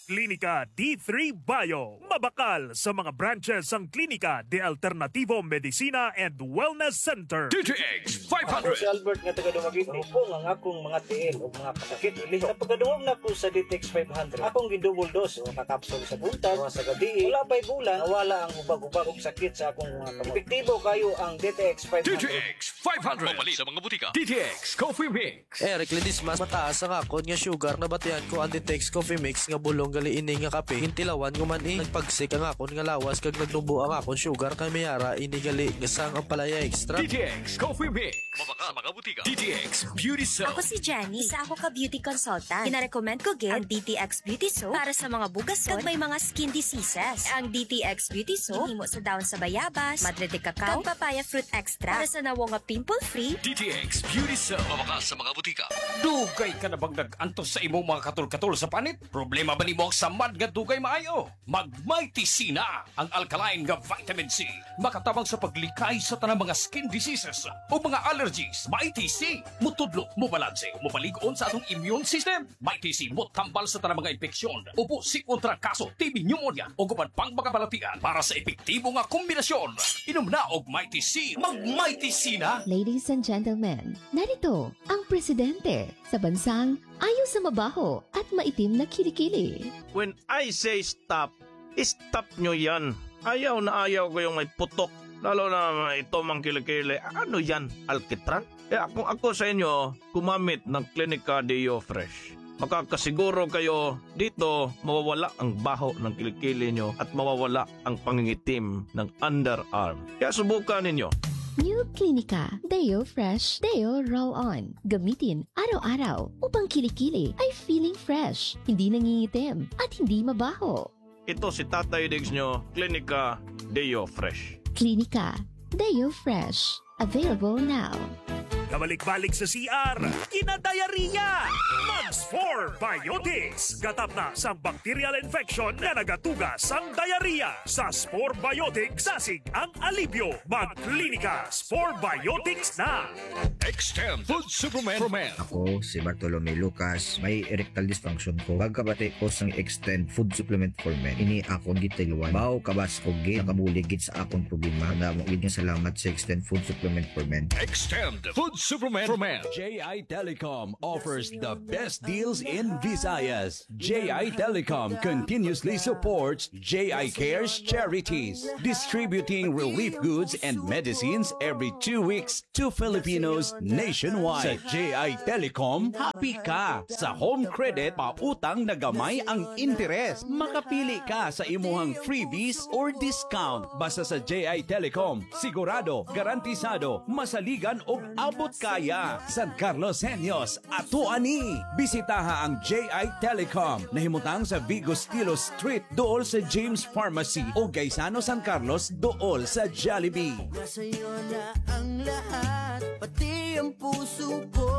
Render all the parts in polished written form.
Klinika D3 Bio. Mabakal sa mga branches ang Klinika de Alternativo Medicina and Wellness Center. DTX Ako 500. si Albert nga taga-Dumagiti. Hupong ang akong mga tiil o mga pasakit. Sa pagkaduwag na ko sa DTX 500, akong gidouble dose o kakapsol sa buntag, sa gabi. Wala pa'y bulan, nawala ang ubag-ubag og sakit sa akong mga kamot. Epektibo kayo ang DTX 500. DTX 500. Mabali sa mga butika. DTX Coffee Mix. Eric Ledismas, mataas ang akon nga sugar na batihan ko ang Ditex Coffee Mix nga bulong gali ini nga kape. Hintilawan ko man nagpagsik ang akon nga lawas kag nagnubo ang akon sugar kay mayara ini gali nga sang ang palaya extra. DTX Coffee Mix. Mabaka mga butika. DTX Beauty Soap. Ako si Jenny. Isa ako ka beauty consultant. Kinarecommend ko gid ang DTX Beauty Soap para sa mga bugason kag may mga skin diseases. Ang DTX Beauty Soap himo sa daon sa bayabas, madre de cacao, kag papaya fruit extra para sa nawo nga pimple-free. DTX Beauty Soap. Mabaka sa mga butika. Dugay ka na bang nag-antos sa imong mga katul-katul sa panit? Problema ba ni mo sa mad nga dugay maayo? Mag-Mighty C na ang alkaline nga vitamin C. Makatabang sa paglikay sa tanang mga skin diseases o mga allergies. Mighty C. Mutudlo, mubalanse, mupaligon sa atong immune system. Mighty C mo tambal sa tanang mga infeksyon. Upo si kontra kaso, TB pneumonia o guban pang mga balatian para sa epektibo nga kombinasyon. Inom na og Mighty C. Mag-Mighty C na. Ladies and gentlemen, narito ang presidente sa bansang ayaw sa mabaho at maitim na kilikili. When I say stop, stop nyo yan. Ayaw na ayaw ko yung may putok. Lalo na ito mang kilikili. Ano yan? Alkitran? Kaya kung ako sa inyo, kumamit ng Klinika Deo Fresh. Makakasiguro kayo dito mawawala ang baho ng kilikili nyo at mawawala ang pangingitim ng underarm. Kaya subukan ninyo. New Klinika Deo Fresh Deo Roll-On. Gamitin araw-araw upang kilikili ay feeling fresh, hindi nangingitim at hindi mabaho. Ito si Tatay Diggs nyo, Klinika Deo Fresh. Klinika Deo Fresh. Available now. Kabalik-balik sa CR, kinadayariya! Mags 4 Biotics. Gatap na sa bacterial infection na nagatugas ang diarrhea. Sa Spore Biotics, sasig ang alibyo. Mag-klinika Spore Biotics na! Extend Food Supplement. Ako, si Bartolome Lucas, may erectile dysfunction ko. Pagkabati ko sang Extend Food Supplement for Men. Ini akong gitiluan. Bao kabas ko gid nakabuligid sa akong problema. Na mawid nga salamat sa Extend Food Supplement for Men. Extend Food Supplement for Men. JI Telecom offers the best deals in Visayas. JI Telecom continuously supports JI Cares charities, distributing relief goods and medicines every 2 weeks to Filipinos nationwide. Sa JI Telecom, happy ka! Sa home credit, pautang na gamay ang interes. Makapili ka sa imuhang freebies or discount. Basta sa JI Telecom, sigurado, garantisado, masaligan o abot kaya. San Carlos Senyos, ato ani. Bisitaha ang JI Telecom na himutang sa Vigo Stilo Street dool sa James Pharmacy o Gaisano San Carlos dool sa Jollibee. Sa'yo na ang lahat, pati ang puso ko.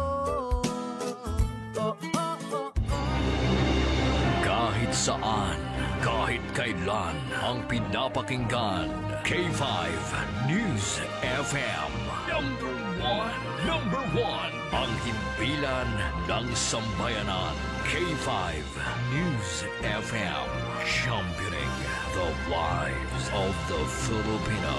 Kahit saan, kahit kailan, ang pinapakinggan. K5 News FM. Number one, ang himpilan ng sambayanan. K5 News FM. Championing the lives of the Filipino.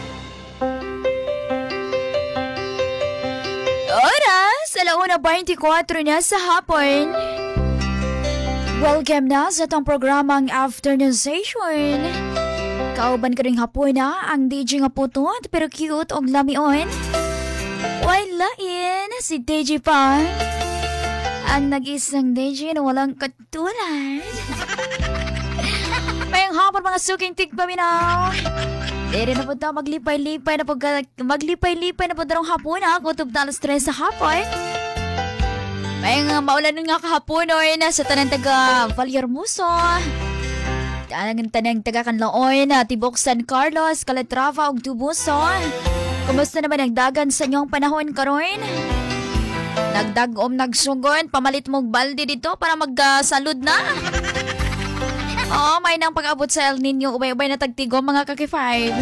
Oras, 1:24 na sa hapon. Welcome na sa itong programang Afternoon Session. Kauban ka rin hapon na ang DJ nga putot pero cute og lamion. Why lain si DJ pa ang nag-isang DJ na walang katulad. Mayang hapon mga suking tigpaminaw. Dere na po ta maglipay-lipay na po darong hapon ha. Kutob na alas 3 sa hapon. Mayang maulan nga kahapon oy na sa tanang taga Vallarmuso. Tanang taga Kanlaoy na Tibok San Carlos, Calatrava ug Tubuso. Kumusta naman ang dagan sa inyong panahon karon? Nagdagom, nagsugon, pamalit mong balde dito para magsalud na. May nang pag-abot sa El Nino, ubay-ubay na tagtigom mga kaki-5.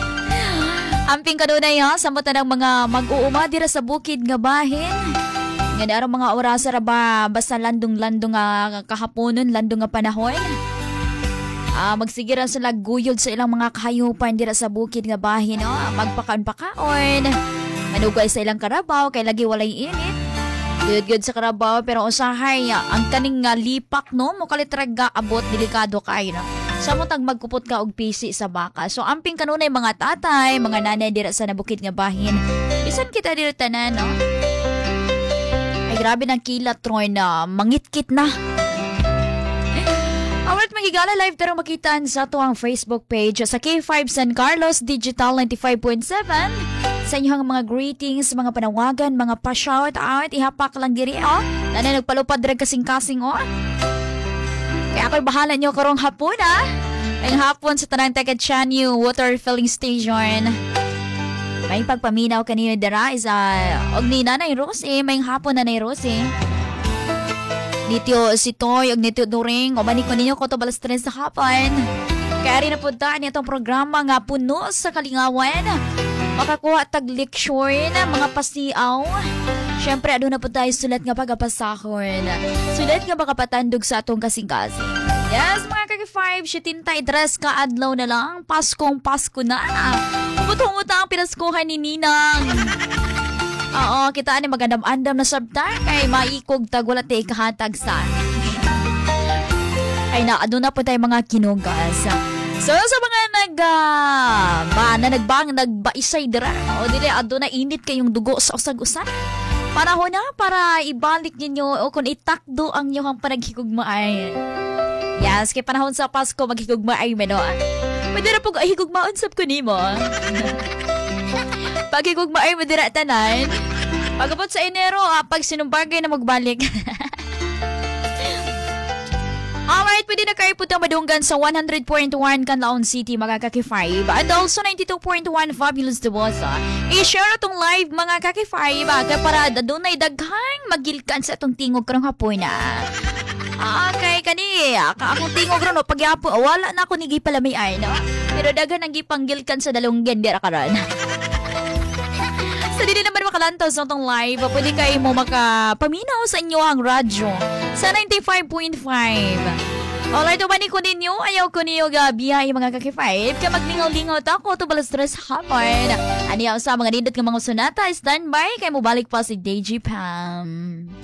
Amping kadunay ha, samot na ng mga mag-uuma dira sa bukid nga bahin. Nga na mga oras ra ba basta landong-landong nga kahaponon, landong nga panahon. Magsigiran sila guyod sa ilang mga kahayupan dira sa bukid nga bahin, no? Magpakan-pakaon. Manugay sa ilang karabaw kay lagi walay init. Guyod sa karabaw pero usahay ang kaning nga lipak, no? Mo kalitrag abot delikado kay, no? Sa mo tag magkupot ka og pisi sa baka. So amping kanunay mga tatay, mga nanay dira sa nabukid nga bahin. Bisan kita dira tanan, no? Ay grabe ng kilat Troy na mangitkit na. Awat magigala live tarong makitaan sa tuwang Facebook page sa K5 San Carlos Digital 95.7. Sa inyong mga greetings, mga panawagan, mga pa-shout out, ihapak lang diri, oh. Nanay nagpalupad drag kasing-kasing, oh. Kaya ako'y bahala nyo karong hapon, ah. Ngayong hapon sa tanang Chanyu Water Filling Station. May pagpaminaw kanina dara is og ni Nanay Rosie, may hapon Nanay Rosie. Nityo si Toy, og nityo During, o manik ko ninyo ko to balas 3 sa hapon. Kaya rin napuntaan itong programa nga puno sa kalingawan. Makakuha tag leksyon, mga pasiaw. Siyempre, ano na po tayo sulat nga pagapasahon. Sulat nga makapatandog sa atong kasing-kasing. Yes, mga kaki-5, syitintay dress ka adlaw na lang. Paskong Pasko na. Pumutong-utang ang pinaskuhan ni Ninang. Oo, kita ni magandam-andam na sabta kay maikog tag wala tayo kahatag sa. Ay na, ano na po tayo mga kinugas. So sa mga nagbaisay dira, o dili ado na init kayong dugo sa usag-usan. Panahon na para ibalik ninyo o kung itakdo ang inyong panaghigugmaay. Yes, kay panahon sa Pasko maghigugmaay meno. Pwede na po higugmaon sab ko nimo. Pag higugmaay mo dira tanan. Pagabot sa Enero, pag sinumbagay na magbalik. Alright, pwede na kayo punta madunggan sa 100.1 Canlaon City, mga kaki-5. And also 92.1 Fabulous Dibosa. I-share itong live, mga kaki-5. Para doon ay daghang magilkan sa itong tingog karong hapon na. Okay, kani. Akong tingog ron, pag-yapo, wala na ako nigi palamay, no? Pero daghan ang gipanggilkan sa dalawang gendera karon. Sa dili naman makalantaw sa itong live, pwede kayo mo makapaminaw sa inyo ang radyo sa 95.5. Alright, umani ko ninyo, ayaw ko niyo gabiyahe mga kaki-5. Kaya maglingaw-lingaw ako, ito balas 3 hapon. Aniyaw sa mga nindot ng mga sunata, standby, kaya mo balik pa si DJ Pam.